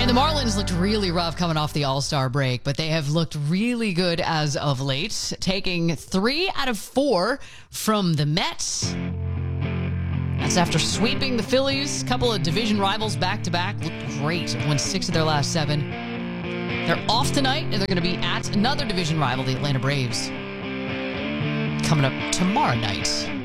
The Marlins looked really rough coming off the All-Star break, but they have looked really good as of late, taking 3 out of 4 from the Mets. That's after sweeping the Phillies. A couple of division rivals back-to-back. Looked great. Won 6 of their last 7. They're off tonight, and they're going to be at another division rival, the Atlanta Braves, coming up tomorrow night.